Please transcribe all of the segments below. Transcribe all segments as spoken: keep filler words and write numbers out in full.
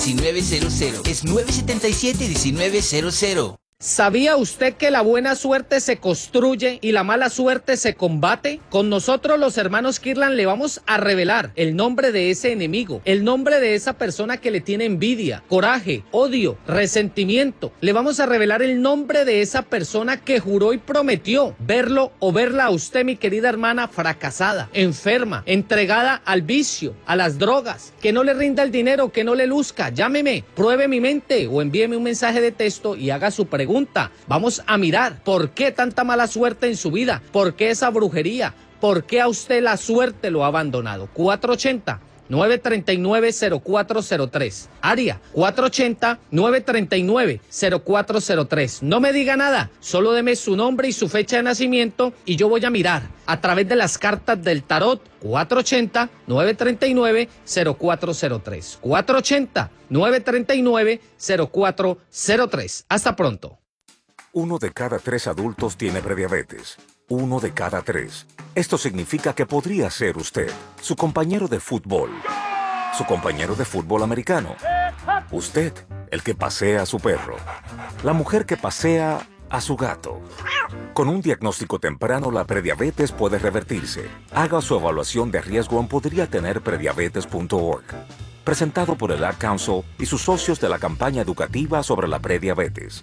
diecinueve cero cero. Es nueve siete siete, diecinueve cero cero. ¿Sabía usted que la buena suerte se construye y la mala suerte se combate? Con nosotros los hermanos Kirlan le vamos a revelar el nombre de ese enemigo, el nombre de esa persona que le tiene envidia, coraje, odio, resentimiento. Le vamos a revelar el nombre de esa persona que juró y prometió verlo o verla a usted, mi querida hermana, fracasada, enferma, entregada al vicio, a las drogas, que no le rinda el dinero, que no le luzca. Llámeme, pruebe mi mente o envíeme un mensaje de texto y haga su pregunta. Pregunta, vamos a mirar por qué tanta mala suerte en su vida, por qué esa brujería, por qué a usted la suerte lo ha abandonado. cuatro ochenta, nueve treinta y nueve, cero cuatro cero tres. Área cuatro ochenta, nueve treinta y nueve, cero cuatro cero tres. No me diga nada, solo deme su nombre y su fecha de nacimiento y yo voy a mirar a través de las cartas del tarot. Cuatro ochenta, nueve treinta y nueve, cero cuatro cero tres. cuatro ochenta, nueve treinta y nueve, cero cuatro cero tres. Hasta pronto. Uno de cada tres adultos tiene prediabetes. Uno de cada tres. Esto significa que podría ser usted, su compañero de fútbol, su compañero de fútbol americano, usted, el que pasea a su perro, la mujer que pasea a su gato. Con un diagnóstico temprano, la prediabetes puede revertirse. Haga su evaluación de riesgo en podría tener prediabetes punto org. Presentado por el Ad Council y sus socios de la campaña educativa sobre la prediabetes.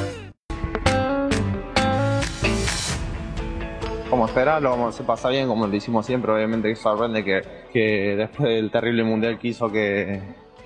Como espera, lo vamos a pasar bien como lo hicimos siempre. Obviamente que sorprende que, que después del terrible mundial que hizo que,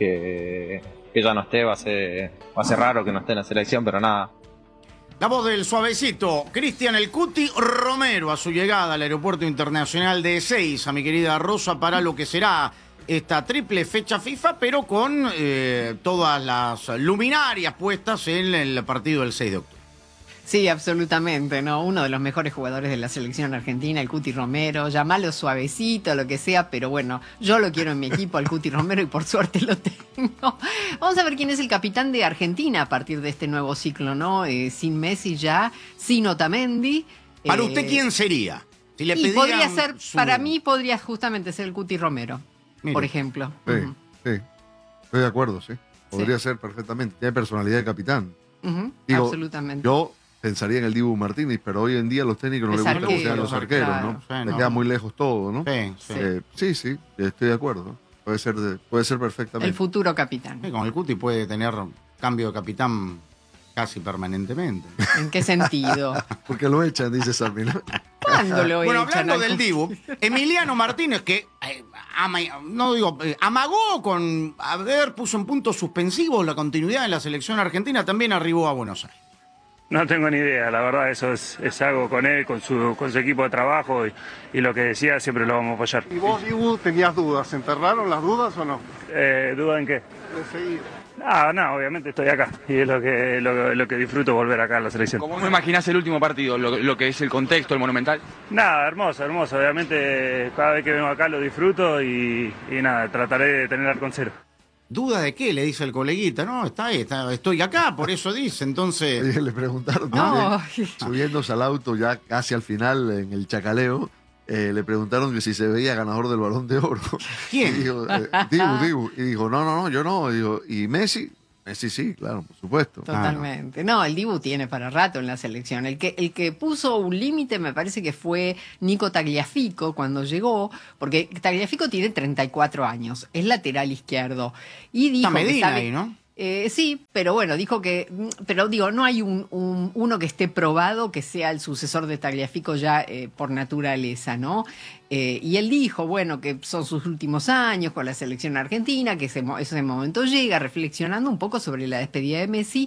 que, que ya no esté, va a, ser, va a ser raro que no esté en la selección, pero nada. La voz del suavecito, Cristian El Cuti Romero, a su llegada al Aeropuerto Internacional de Ezeiza, mi querida Rosa, para lo que será esta triple fecha FIFA, pero con eh, todas las luminarias puestas en el partido del seis de octubre. Sí, absolutamente, ¿no? Uno de los mejores jugadores de la selección argentina, el Cuti Romero, llamalo suavecito, lo que sea, pero bueno, yo lo quiero en mi equipo, al Cuti Romero, y por suerte lo tengo. Vamos a ver quién es el capitán de Argentina a partir de este nuevo ciclo, ¿no? Eh, sin Messi ya, sin Otamendi. ¿Para eh, usted quién sería? Si le y podría ser, su... para mí podría justamente ser el Cuti Romero, Mire. por ejemplo. Sí, uh-huh. sí, estoy de acuerdo, sí. Podría sí. ser perfectamente, tiene personalidad de capitán. Uh-huh. Digo, absolutamente. Yo pensaría en el Dibu Martínez, pero hoy en día a los técnicos no les gusta que sean los arqueros, claro, ¿no? Sí, Les no. queda muy lejos todo, ¿no? Sí, sí. Eh, sí, sí, estoy de acuerdo. Puede ser, de, puede ser perfectamente. El futuro capitán. Sí, con el Cuti puede tener cambio de capitán casi permanentemente. ¿En qué sentido? Porque lo echan, dice Sammy, ¿no? ¿Cuándo lo Bueno, echan hablando al del Cuti? Dibu, Emiliano Martínez, que eh, ama, no digo, eh, amagó con haber puso en puntos suspensivos la continuidad de la selección argentina, también arribó a Buenos Aires. No tengo ni idea, la verdad, eso es, es algo con él, con su, con su equipo de trabajo y, y lo que decía siempre lo vamos a apoyar. ¿Y vos, Dibu, tenías dudas? ¿Se enterraron las dudas o no? Eh, ¿Duda en qué? De seguir. No, no, obviamente estoy acá y es lo que, lo, lo que disfruto volver acá a la selección. ¿Cómo imaginás el último partido? Lo, lo que es el contexto, el Monumental. Nada, hermoso, hermoso. Obviamente cada vez que vengo acá lo disfruto y, y nada, trataré de tener arco en cero. ¿Duda de qué? Le dice el coleguita. No, está ahí, está, estoy acá, por eso dice. Entonces. Le preguntaron No. también, subiéndose al auto ya casi al final en el chacaleo, eh, le preguntaron que si se veía ganador del Balón de Oro. ¿Quién? Y dijo, eh, Dibu, Dibu. Y dijo, no, no, no, yo no. Y, dijo, ¿y Messi? Messi sí, claro, por supuesto. Totalmente. No, el Dibu tiene para rato en la selección. El que, el que puso un límite me parece que fue Nico Tagliafico cuando llegó, porque Tagliafico tiene treinta y cuatro años, es lateral izquierdo. Y dijo Está Medina que sabe, ahí, ¿no? Eh, sí, pero bueno, dijo que, pero digo, no hay un, un uno que esté probado que sea el sucesor de Tagliafico ya eh, por naturaleza, ¿no? Eh, y él dijo, bueno, que son sus últimos años con la selección argentina, que ese, ese momento llega, reflexionando un poco sobre la despedida de Messi.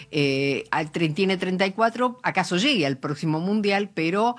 Eh, al, tiene treinta y cuatro, acaso llegue al próximo Mundial, pero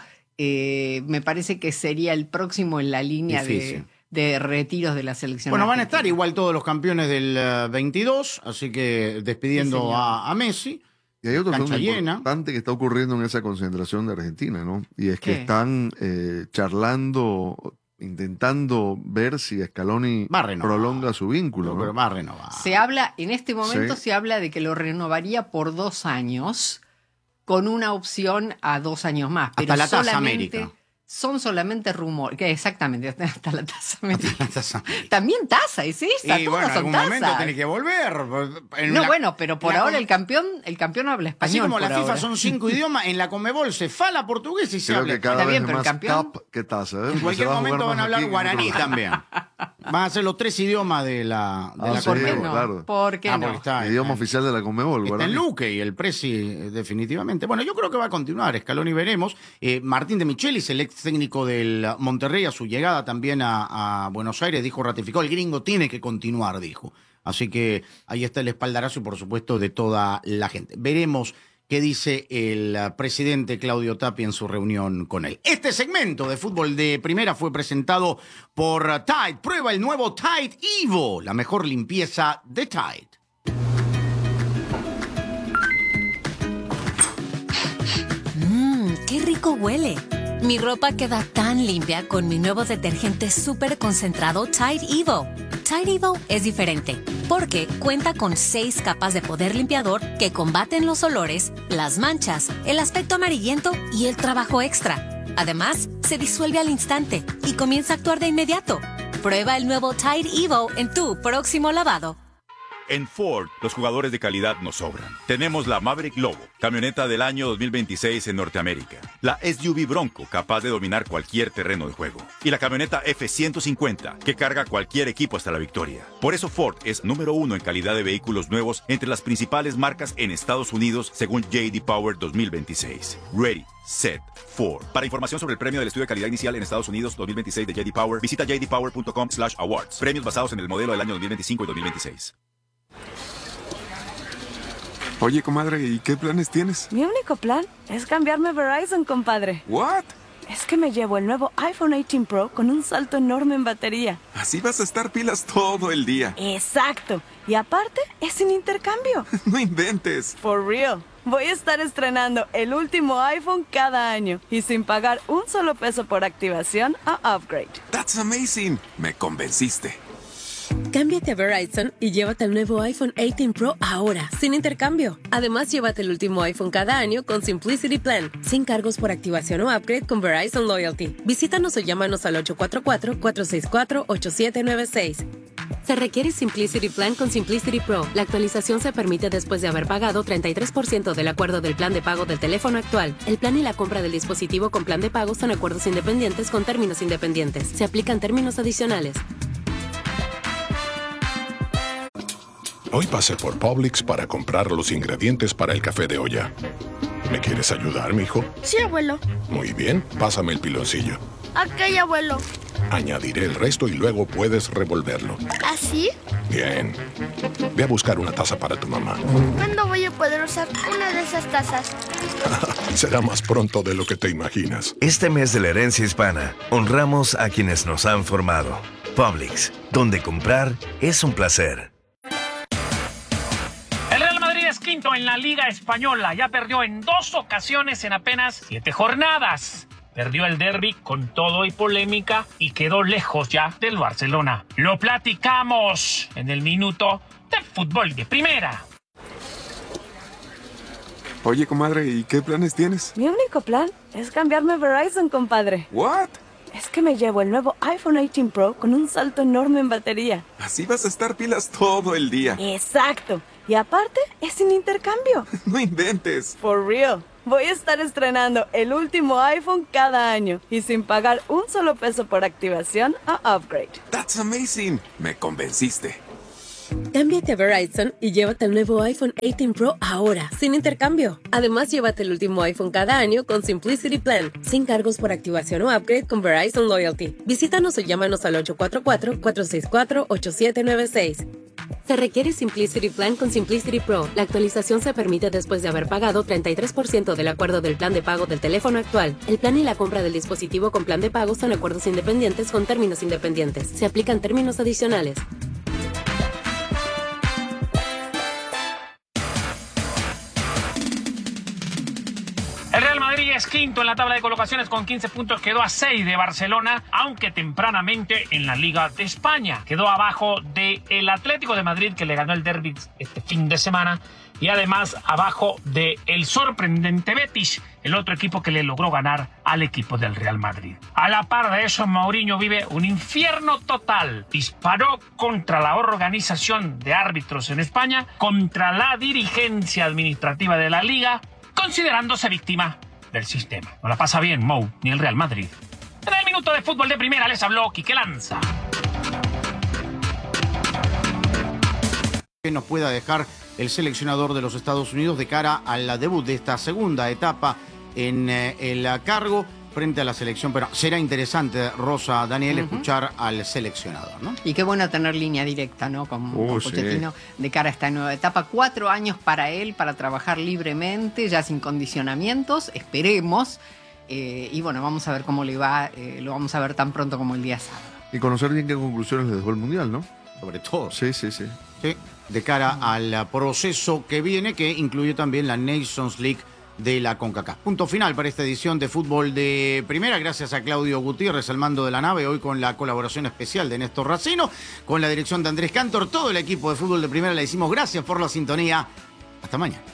eh, me parece que sería el próximo en la línea Difícil. de... de retiros de la selección. Bueno, van a argentina. estar igual todos los campeones del uh, veintidós, así que despidiendo Sí, señor. a, a Messi. Y hay otro Cancha tema llena. importante que está ocurriendo en esa concentración de Argentina, ¿no? Y es que ¿Qué? están eh, charlando, intentando ver si Scaloni Va a renovar. prolonga su vínculo, Pero, ¿no? pero va a renovar. Se habla, en este momento Sí. se habla de que lo renovaría por dos años, con una opción a dos años más. Pero Hasta la tasa solamente, América. son solamente rumores. Que exactamente, hasta la taza. Me También taza, es esta, y todas bueno, en son algún tazas. momento tiene que volver. En no, la, bueno, pero por ahora com- el campeón, el campeón habla español. Así como la FIFA ahora. son cinco idiomas, en la Conmebol se fala portugués y se Creo habla que cada Está vez bien, es pero el más campeón- cap que taza. ¿eh? En cualquier Se va a momento jugar van a más hablar aquí que en guaraní otro lado. también. Van a ser los tres idiomas de la, de Ah, la sí, ¿Por qué Conmebol. no? claro. ¿Por qué Ah, no? porque está, Idioma está- oficial de la Conmebol, Está guaraní. en Luque y el Presi, eh, definitivamente. Bueno, yo creo que va a continuar, Scaloni veremos. Eh, Martín de Michelis, el ex técnico del Monterrey, a su llegada también a, a Buenos Aires, dijo, ratificó, el gringo tiene que continuar, dijo. Así que ahí está el espaldarazo y, por supuesto, de toda la gente. Veremos qué dice el uh, presidente Claudio Tapia en su reunión con él. Este segmento de fútbol de primera fue presentado por uh, Tide. Prueba el nuevo Tide Evo, la mejor limpieza de Tide. Mmm, qué rico huele. Mi ropa queda tan limpia con mi nuevo detergente súper concentrado Tide Evo. Tide Evo es diferente porque cuenta con seis capas de poder limpiador que combaten los olores, las manchas, el aspecto amarillento y el trabajo extra. Además, se disuelve al instante y comienza a actuar de inmediato. Prueba el nuevo Tide Evo en tu próximo lavado. En Ford, los jugadores de calidad nos sobran. Tenemos la Maverick Lobo, camioneta del año dos mil veintiséis en Norteamérica. La S U V Bronco, capaz de dominar cualquier terreno de juego. Y la camioneta F ciento cincuenta, que carga cualquier equipo hasta la victoria. Por eso Ford es número uno en calidad de vehículos nuevos entre las principales marcas en Estados Unidos, según J D Power dos mil veintiséis. Ready, set, Ford. Para información sobre el premio del estudio de calidad inicial en Estados Unidos dos mil veintiséis de J D Power, visita j d power punto com slash awards. Premios basados en el modelo del año dos mil veinticinco y dos mil veintiséis. Oye, comadre, ¿y qué planes tienes? Mi único plan es cambiarme a Verizon, compadre. ¿What? Es que me llevo el nuevo iPhone dieciocho Pro con un salto enorme en batería. Así vas a estar pilas todo el día. Exacto. Y aparte, es sin intercambio. No inventes. For real. Voy a estar estrenando el último iPhone cada año y sin pagar un solo peso por activación o upgrade. That's amazing. Me convenciste. Cámbiate a Verizon y llévate el nuevo iPhone dieciocho Pro ahora, sin intercambio. Además, llévate el último iPhone cada año con Simplicity Plan, sin cargos por activación o upgrade con Verizon Loyalty. Visítanos o llámanos al ocho cuatro cuatro, cuatro seis cuatro, ocho siete nueve seis. Se requiere Simplicity Plan con Simplicity Pro. La actualización se permite después de haber pagado treinta y tres por ciento del acuerdo del plan de pago del teléfono actual. El plan y la compra del dispositivo con plan de pago son acuerdos independientes con términos independientes. Se aplican términos adicionales. Hoy pasé por Publix para comprar los ingredientes para el café de olla. ¿Me quieres ayudar, mijo? Sí, abuelo. Muy bien, pásame el piloncillo. Ok, abuelo. Añadiré el resto y luego puedes revolverlo. ¿Así? Bien. Ve a buscar una taza para tu mamá. ¿Cuándo voy a poder usar una de esas tazas? Será más pronto de lo que te imaginas. Este mes de la herencia hispana, honramos a quienes nos han formado. Publix, donde comprar es un placer. El Real Madrid es quinto en la Liga Española. Ya perdió en dos ocasiones en apenas siete jornadas. Perdió el derbi con todo y polémica y quedó lejos ya del Barcelona. Lo platicamos en el minuto de fútbol de primera. Oye, comadre, ¿y qué planes tienes? Mi único plan es cambiarme a Verizon, compadre. ¿What? Es que me llevo el nuevo iPhone dieciocho Pro con un salto enorme en batería. Así vas a estar pilas todo el día. Exacto. Y aparte, es sin intercambio. No inventes. For real. Voy a estar estrenando el último iPhone cada año y sin pagar un solo peso por activación o upgrade. That's amazing. Me convenciste. Cámbiate a Verizon y llévate el nuevo iPhone dieciocho Pro ahora, sin intercambio. Además, llévate el último iPhone cada año con Simplicity Plan, sin cargos por activación o upgrade con Verizon Loyalty. Visítanos o llámanos al ocho cuatro cuatro, cuatro seis cuatro, ocho siete nueve seis. Se requiere Simplicity Plan con Simplicity Pro. La actualización se permite después de haber pagado treinta y tres por ciento del acuerdo del plan de pago del teléfono actual. El plan y la compra del dispositivo con plan de pago son acuerdos independientes con términos independientes. Se aplican términos adicionales. El Real Madrid es quinto en la tabla de colocaciones con quince puntos, quedó a seis de Barcelona, aunque tempranamente en la Liga de España. Quedó abajo del Atlético de Madrid, que le ganó el derbi este fin de semana, y además abajo del sorprendente Betis, el otro equipo que le logró ganar al equipo del Real Madrid. A la par de eso, Mourinho vive un infierno total. Disparó contra la organización de árbitros en España, contra la dirigencia administrativa de la Liga, considerándose víctima del sistema. No la pasa bien Mou ni el Real Madrid. En el minuto de fútbol de primera les habló Quique Lanza. Que nos pueda dejar el seleccionador de los Estados Unidos de cara al debut de esta segunda etapa en eh, el cargo frente a la selección. Pero será interesante, Rosa, Daniel, uh-huh. escuchar al seleccionador, ¿no? Y qué bueno tener línea directa, ¿no? Con, Uh, con sí. Pochettino de cara a esta nueva etapa. Cuatro años para él, para trabajar libremente, ya sin condicionamientos, esperemos. Eh, y bueno, vamos a ver cómo le va, eh, lo vamos a ver tan pronto como el día sábado. Y conocer bien qué conclusiones le dejó el Mundial, ¿no? Sobre todo. Sí, sí, sí. Sí, de cara al proceso que viene, que incluye también la Nations League de la CONCACAF. Punto final para esta edición de Fútbol de Primera. Gracias a Claudio Gutiérrez al mando de la nave, hoy con la colaboración especial de Néstor Racino, con la dirección de Andrés Cantor. Todo el equipo de Fútbol de Primera le decimos gracias por la sintonía. Hasta mañana.